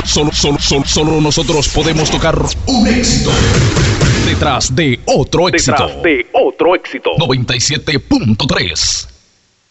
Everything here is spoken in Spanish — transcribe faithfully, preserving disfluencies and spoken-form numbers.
solo, solo, solo, solo nosotros podemos tocar un éxito detrás de otro éxito. Detrás de otro éxito. noventa y siete punto tres